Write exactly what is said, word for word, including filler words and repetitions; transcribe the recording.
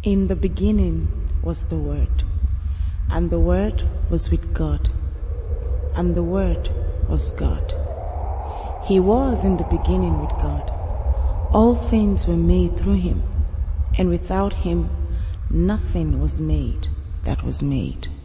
In the beginning was the Word, and the Word was with God, and the Word was God. He was in the beginning with God. All things were made through him, and without him nothing was made that was made.